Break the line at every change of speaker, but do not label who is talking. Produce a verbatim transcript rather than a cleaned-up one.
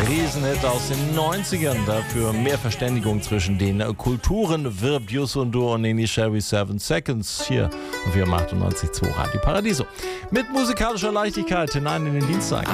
Riesenhit aus den neunzigern. Dafür mehr Verständigung zwischen den Kulturen wirbt Yusundur und Nini Sherry Seven Seconds hier auf ihrem achtundneunzig Komma zwei Radio Paradiso. Mit musikalischer Leichtigkeit hinein in den Dienstag.